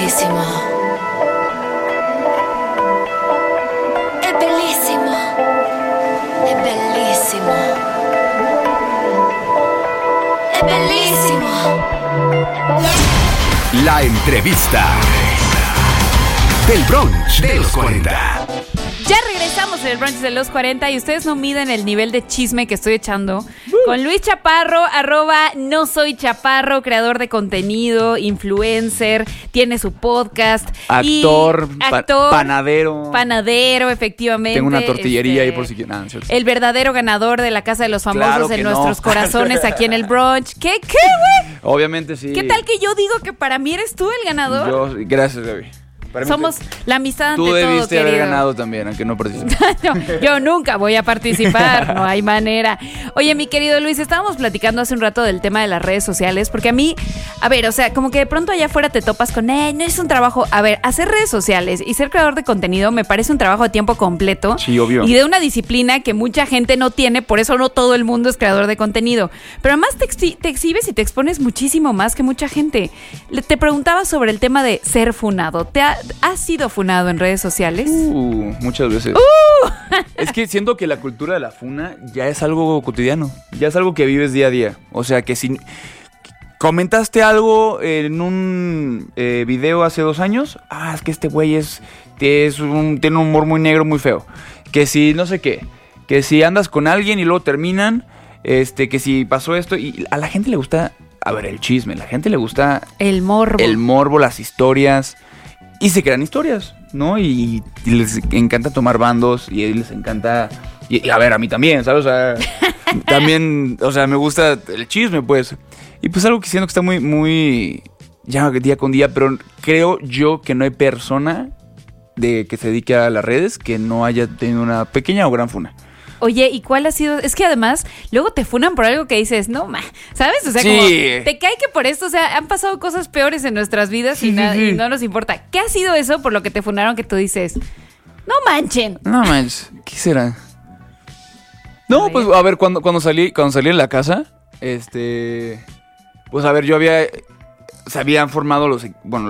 bellísimo. Es bellísimo. Es bellísimo. Es bellísimo. La entrevista del brunch de los 40. Ya regresamos del brunch de los 40 y ustedes no miden el nivel de chisme que estoy echando con Luis Chaparro, @nosoychaparro, creador de contenido, influencer, tiene su podcast. Actor, panadero. Panadero, efectivamente. Tengo una tortillería ahí por si quieren. El verdadero ganador de la Casa de los Famosos Claro en no. nuestros corazones aquí en el brunch. ¿Qué, güey? Obviamente sí. ¿Qué tal que yo digo que para mí eres tú el ganador? Gracias, Gaby. Para mí Somos la amistad ante Tú todo, debiste haber querido. ganado también, aunque no participes. No, yo nunca voy a participar, no hay manera. Oye, mi querido Luis, estábamos platicando hace un rato del tema de las redes sociales, porque a mí, a ver, o sea, como que de pronto allá afuera te topas con, no es un trabajo, a ver, hacer redes sociales y ser creador de contenido me parece un trabajo de tiempo completo. Sí, obvio. Y de una disciplina que mucha gente no tiene, por eso no todo el mundo es creador de contenido. Pero además te exhibes y te expones muchísimo más que mucha gente. Te preguntaba sobre el tema de ser funado. ¿Has sido funado en redes sociales? Muchas veces. Es que siento que la cultura de la funa ya es algo cotidiano. Ya es algo que vives día a día. O sea, que si comentaste algo en un video hace 2 años, es que este güey tiene un humor muy negro, muy feo. Que si no sé qué. Que si andas con alguien y luego terminan, que si pasó esto. Y a la gente le gusta, a ver, el chisme. A la gente le gusta el morbo. El morbo, las historias. Y se crean historias, ¿no? Y les encanta tomar bandos y a ellos les encanta... Y a ver, a mí también, ¿sabes? O sea, también, o sea, me gusta el chisme, pues. Y pues algo que siento que está muy, muy... Ya día con día, pero creo yo que no hay persona que se dedique a las redes que no haya tenido una pequeña o gran funa. Oye, ¿y cuál ha sido? Es que además, luego te funan por algo que dices, no, ¿sabes? O sea, Sí. como te cae que por esto, o sea, han pasado cosas peores en nuestras vidas y no nos importa. ¿Qué ha sido eso por lo que te funaron que tú dices, no manchen? No manches, ¿qué será? No, pues a ver, cuando salí de la casa, pues a ver, se habían formado los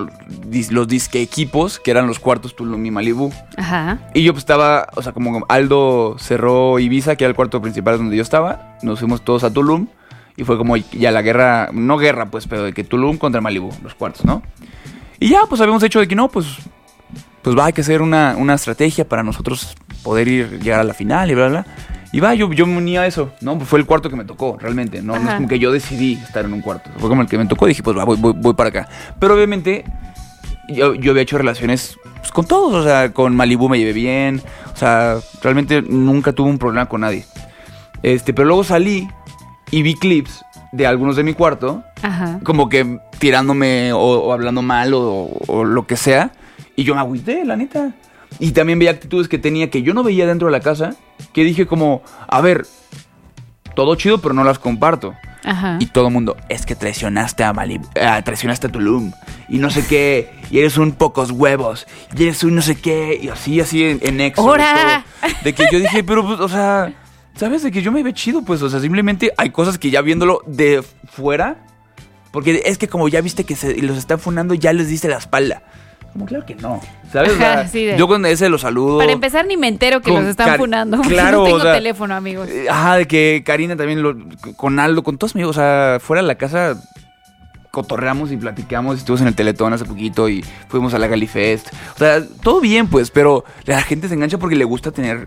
disque equipos, que eran los cuartos Tulum y Malibú. Ajá. Y yo pues estaba, o sea, como Aldo cerró Ibiza, que era el cuarto principal donde yo estaba, nos fuimos todos a Tulum y fue como ya la guerra, no guerra pues, pero de que Tulum contra Malibú, los cuartos, ¿no? Y ya pues habíamos hecho de que no, pues hay que hacer una estrategia para nosotros poder llegar a la final y bla, bla. Y yo me uní a eso, ¿no? Pues fue el cuarto que me tocó, realmente. No es como que yo decidí estar en un cuarto. Fue como el que me tocó y dije, pues voy para acá. Pero obviamente yo había hecho relaciones pues, con todos. O sea, con Malibú me llevé bien. O sea, realmente nunca tuve un problema con nadie. Pero luego salí y vi clips de algunos de mi cuarto. Ajá. Como que tirándome o hablando mal o lo que sea. Y yo me agüité, la neta. Y también veía actitudes que tenía que yo no veía dentro de la casa, que dije como, a ver, todo chido, pero no las comparto. Ajá. Y todo el mundo, es que traicionaste a traicionaste a Tulum, y no sé qué, y eres un pocos huevos, y eres un no sé qué, y así en exo. ¡Hora! De que yo dije, pero, pues, o sea, ¿sabes? De que yo me ve chido, pues, o sea, simplemente hay cosas que ya viéndolo de fuera, porque es que como ya viste que los están funando, ya les diste la espalda. Como claro que no, ¿sabes? Ajá, o sea, sí, yo con ese los saludo. Para empezar, ni me entero que Con los están funando. Claro, No tengo o sea, teléfono, amigos. De que Karina también, con Aldo, con todos amigos, o sea, fuera de la casa cotorreamos y platicamos. Estuvimos en el Teletón hace poquito y fuimos a la Galifest. O sea, todo bien, pues, pero la gente se engancha porque le gusta tener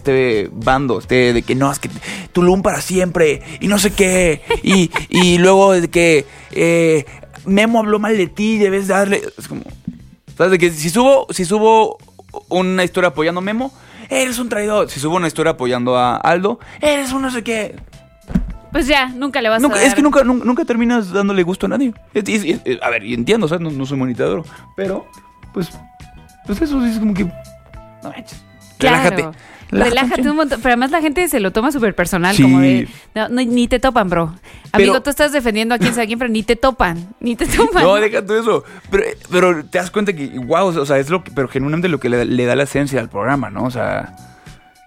bando, de que no, es que Tulum para siempre y no sé qué. Y luego de que Memo habló mal de ti, debes darle... Es como... ¿Sabes? De que si subo una historia apoyando a Memo, eres un traidor. Si subo una historia apoyando a Aldo, eres un no sé qué. Pues ya, nunca le vas a dar. Es que nunca terminas dándole gusto a nadie. A ver, y entiendo, ¿sabes? No soy monitador. Pero, pues eso sí es como que... No manches. Claro. Relájate un montón. Pero además la gente se lo toma súper personal. Sí. Como de, no, ni te topan, bro. Amigo, tú estás defendiendo a quién sabe quién, pero ni te topan. No, deja todo eso. Pero te das cuenta que, wow, o sea, es pero genuinamente lo que le da la esencia al programa, ¿no? O sea,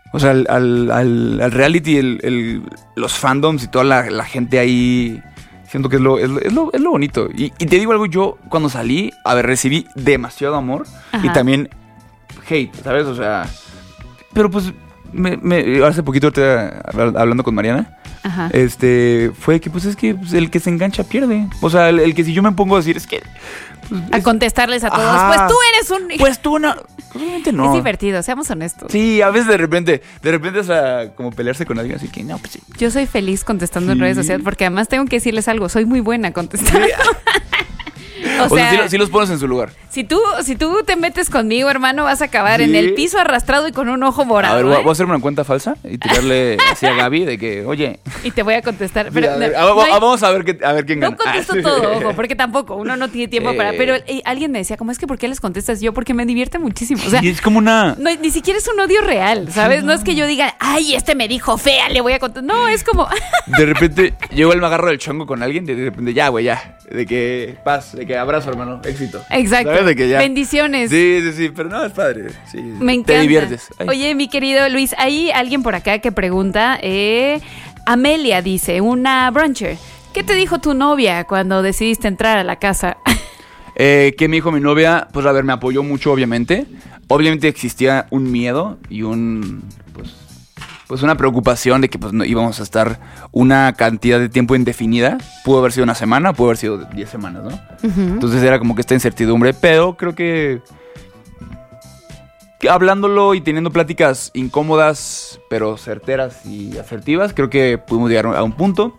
al reality, los fandoms y toda la gente ahí Siento que es lo bonito. Y te digo algo, yo cuando salí, a ver, recibí demasiado amor. Ajá. Y también hate, ¿sabes? O sea, pero pues hace poquito hablando con Mariana, Ajá. fue que pues es que pues, el que se engancha pierde. O sea, el que si yo me pongo a decir, es que... Pues, A contestarles a todos. Ajá. Pues tú eres un... Pues tú no... Pues obviamente no. Es divertido, seamos honestos. Sí, a veces de repente, o sea, como pelearse con alguien, así que no, pues sí. Yo soy feliz contestando en Sí. redes sociales porque además tengo que decirles algo. Soy muy buena contestando. O sea, sí los pones en su lugar. Si tú te metes conmigo, hermano, vas a acabar Sí. en el piso arrastrado y con un ojo morado. A ver, ¿eh? voy a hacerme una cuenta falsa y tirarle así a Gaby de que, oye... Y te voy a contestar. Pero a ver, no hay- vamos a ver quién gana. no contesto todo, ojo, porque tampoco, uno no tiene tiempo para... Pero alguien me decía, ¿cómo es que por qué les contestas yo? Porque me divierte muchísimo. O sea, Y es como una... no, ni siquiera es un odio real, ¿sabes? No es que yo diga, ay, este me dijo fea, le voy a contestar. No, es como... De repente, yo igual me agarro del chongo con alguien, de repente, ya, güey, ya. De que paz, de que abrazo, hermano, éxito. Exacto. ¿Sabes? De que ya. Bendiciones. Sí, pero no, es padre. Sí, Me encanta. Te diviertes. Ay. Oye, mi querido Luis, hay alguien por acá que pregunta, Amelia dice, una bruncher, ¿qué te dijo tu novia cuando decidiste entrar a la casa? ¿Qué me dijo mi novia? Pues a ver, me apoyó mucho, obviamente. Obviamente existía un miedo y pues una preocupación de que pues no íbamos a estar una cantidad de tiempo indefinida. Pudo haber sido una semana, pudo haber sido 10 semanas, ¿no? Ujú. Entonces era como que esta incertidumbre, pero creo que hablándolo y teniendo pláticas incómodas, pero certeras y asertivas, creo que pudimos llegar a un punto.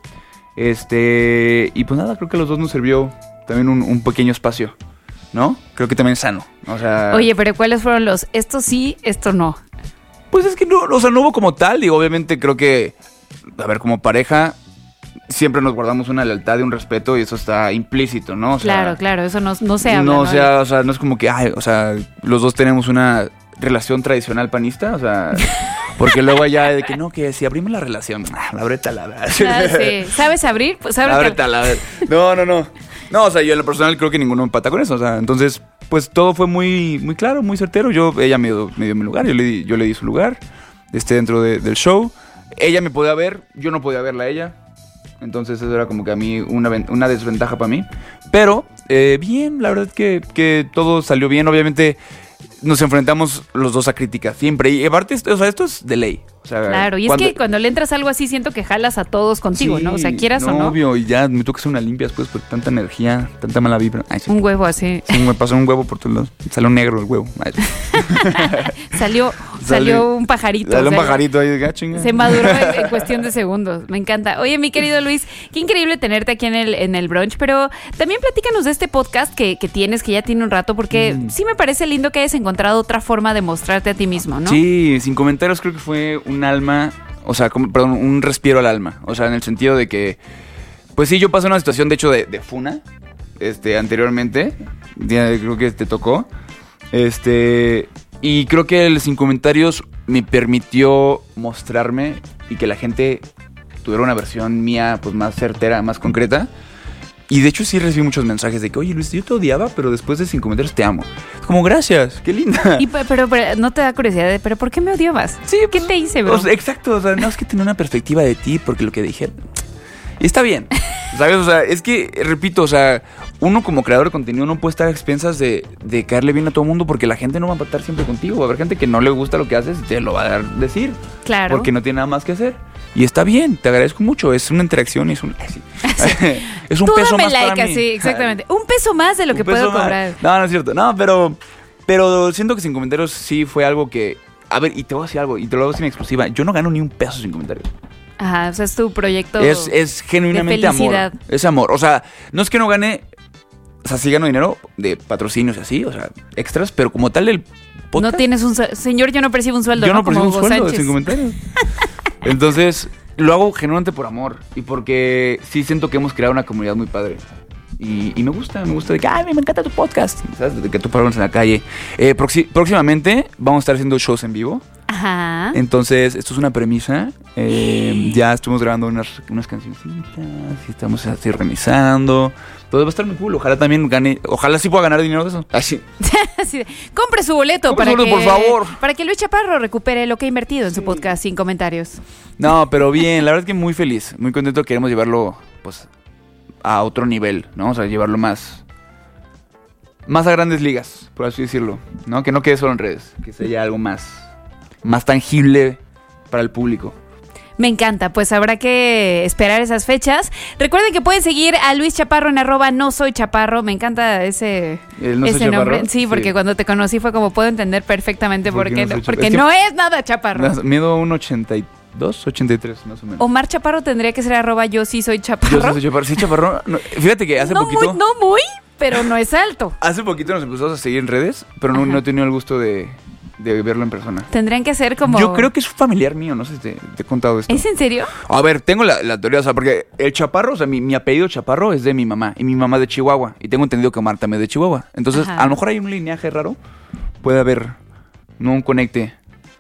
Y pues nada, creo que a los dos nos sirvió también un pequeño espacio, ¿no? Creo que también es sano. O sea, Oye, pero ¿cuáles fueron los esto sí, esto no? pues es que no, o sea, no hubo como tal. Y obviamente creo que, a ver, como pareja, siempre nos guardamos una lealtad y un respeto y eso está implícito, ¿no? O sea, Claro, eso no se habla. No, o sea, no es como que, ay, o sea, los dos tenemos una relación tradicional panista, o sea, porque luego allá de que no, que si abrimos la relación, la breta, la verdad. Ah, sí. ¿Sabes abrir? Pues La abre. breta, la verdad. No. No, o sea, yo en lo personal creo que ninguno empata con eso, o sea, entonces, pues todo fue muy, muy claro, muy certero. Ella me dio mi lugar, yo le di su lugar, dentro del show. Ella me podía ver, yo no podía verla a ella. Entonces eso era como que a mí una desventaja para mí. Pero bien, la verdad es que todo salió bien. Obviamente nos enfrentamos los dos a críticas siempre. Y aparte, o sea, esto es de ley. O sea, Claro, y es que cuando le entras algo así siento que jalas a todos contigo, sí, ¿no? O sea, quieras o no. Obvio, y ya me toca hacer una limpia después por tanta energía, tanta mala vibra. Ay, sí. Un huevo así. Sí, me pasó un huevo por todos lados. Salió negro el huevo. Ay, Salió un pajarito. Salió o un sea, pajarito ahí de chinga. Se maduró en cuestión de segundos. Me encanta. Oye, mi querido Luis, qué increíble tenerte aquí en el brunch, pero también platícanos de este podcast que tienes, que ya tiene un rato, porque sí me parece lindo que hayas encontrado otra forma de mostrarte a ti mismo, ¿no? Sí, sin comentarios creo que fue un alma, o sea, perdón, un respiro al alma. O sea, en el sentido de que, pues sí, yo pasé una situación, de hecho, de funa, anteriormente. Creo que te tocó. Y creo que el sin comentarios me permitió mostrarme y que la gente tuviera una versión mía, pues, más certera, más concreta. Y de hecho sí recibí muchos mensajes de que, oye, Luis, yo te odiaba, pero después de sin comentarios te amo. Es como, gracias, qué linda. Pero no te da curiosidad de, ¿pero por qué me odiabas? Sí, ¿Qué pues, te hice, bro? o sea, exacto, o sea, no es que tenía una perspectiva de ti porque lo que dije. Y está bien, ¿sabes? O sea, es que, repito, o sea, uno como creador de contenido no puede estar a expensas de caerle bien a todo el mundo porque la gente no va a estar siempre contigo. Va a haber gente que no le gusta lo que haces y te lo va a decir. Claro. Porque no tiene nada más que hacer. Y está bien, te agradezco mucho. Es una interacción y es un... es un Tú peso dame más like, para mí. así, exactamente. Un peso más de lo Un que peso puedo más. cobrar. No es cierto. No, pero siento que sin comentarios sí fue algo que... A ver, y te voy a decir algo, y te lo hago sin exclusiva. Yo no gano ni un peso sin comentarios. Ajá, o sea, es tu proyecto. Es genuinamente de amor. felicidad. Es amor. O sea, no es que no gane... O sea, sí gano dinero de patrocinios y así, o sea, extras, pero como tal el podcast... No tienes un señor, yo no percibo un sueldo, Yo no Como percibo un Hugo sueldo Sánchez. sin comentarios. Entonces, lo hago genuinamente por amor y porque sí siento que hemos creado una comunidad muy padre. Y me gusta de que, ay, me encanta tu podcast, ¿sabes? De que tú palabras en la calle. Próximamente vamos a estar haciendo shows en vivo. Ajá. Entonces, esto es una premisa. Ya estuvimos grabando unas cancioncitas y estamos así organizando. Todo va a estar muy cool. Ojalá también gane. Ojalá sí pueda ganar dinero de eso. Así. Así de, compre su boleto Compre para su boleto, que, por favor. para que Luis Chaparro recupere lo que ha invertido en su podcast sin comentarios. No, pero bien. La verdad es que muy feliz. Muy contento. Queremos llevarlo, pues, a otro nivel, ¿no? O sea, llevarlo más a grandes ligas, por así decirlo, ¿no? Que no quede solo en redes, que sea algo más tangible para el público. Me encanta, pues habrá que esperar esas fechas. Recuerden que pueden seguir a Luis Chaparro en @nosoychaparro. Me encanta ese nombre. Sí, porque cuando te conocí fue como puedo entender perfectamente por qué no. Porque no es nada chaparro. Mido 1.82, 83 más o menos. Omar Chaparro tendría que ser @yo sí soy chaparro. Yo soy chaparro. Sí, chaparro. No, fíjate que hace poquito... No muy, pero no es alto. Hace poquito nos empezamos a seguir en redes, pero no he tenido el gusto de verlo en persona. Tendrían que ser como... Yo creo que es un familiar mío, no sé si te he contado esto. ¿Es en serio? A ver, tengo la teoría, o sea, porque el Chaparro, o sea, mi apellido Chaparro es de mi mamá, y mi mamá de Chihuahua, y tengo entendido que Omar también es de Chihuahua. Entonces, a lo mejor hay un lineaje raro, puede haber, ¿no? Un conecte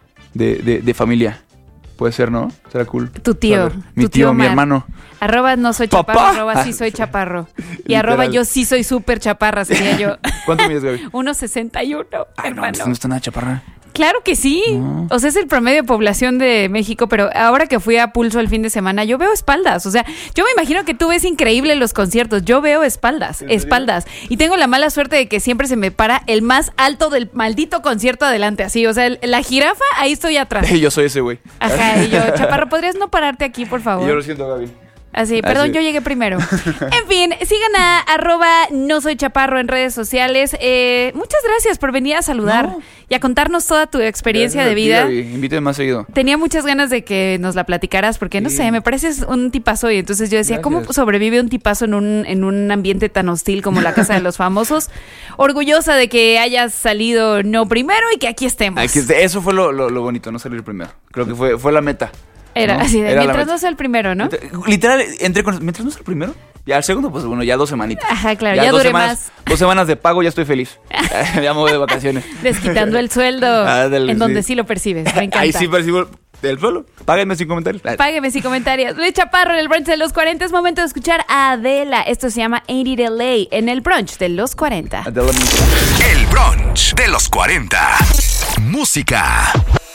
de familia. Puede ser, ¿no? Será cool. Tu tío. Mi tío, mi hermano. @no soy chaparro, @sí soy chaparro. Y @yo sí soy súper chaparra sería yo. ¿Cuánto mides, Gaby? 1.61, hermano. No está nada chaparra. Claro que sí. No. O sea, es el promedio de población de México, pero ahora que fui a Pulso el fin de semana, yo veo espaldas. O sea, yo me imagino que tú ves increíble los conciertos. Yo veo espaldas. Y tengo la mala suerte de que siempre se me para el más alto del maldito concierto adelante, así. O sea, la jirafa, ahí estoy atrás. Yo soy ese güey. Ajá, y yo, Chaparro, ¿podrías no pararte aquí, por favor? Yo lo siento, Gaby. Así, perdón, yo llegué primero. En fin, sigan a @nosoychaparro en redes sociales. Muchas gracias por venir a saludar y a contarnos toda tu experiencia de vida. Invítame más seguido. Tenía muchas ganas de que nos la platicaras porque, no sé, me pareces un tipazo. Y entonces yo decía, ¿cómo sobrevive un tipazo en un ambiente tan hostil como la Casa de los Famosos? Orgullosa de que hayas salido no primero y que aquí estemos. Eso fue lo bonito, no salir primero. Creo que fue la meta. Era así, mientras no sea el primero, ¿no? Literal, mientras no sea el primero. Ya el segundo, pues bueno, ya 2 semanitas. Ajá, claro, ya duré más. 2 semanas de pago, ya estoy feliz. Ya me voy de vacaciones. Desquitando el sueldo en donde sí lo percibes, me encanta. Ahí sí percibo el sueldo. Páguenme sin comentarios. Páguenme sin comentarios. Luis Chaparro en el brunch de los 40. Es momento de escuchar a Adela. Esto se llama Ain't It LA en el brunch de los 40. El brunch de los 40. Música.